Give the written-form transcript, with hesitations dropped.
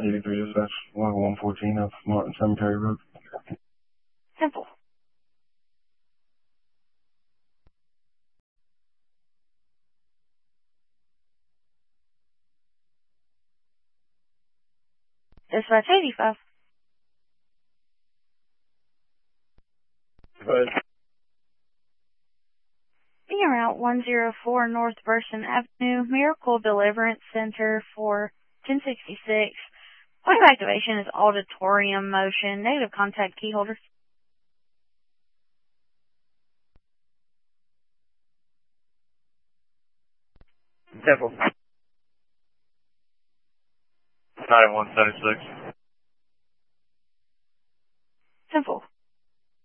83 dispatch, log 114 of Martin Cemetery Road. Simple. Dispatch 85. Go ahead. Being Route 104 North Burson Avenue, Miracle Deliverance Center for 1066. Point of activation is auditorium motion. Negative contact key holder. Simple. 9176.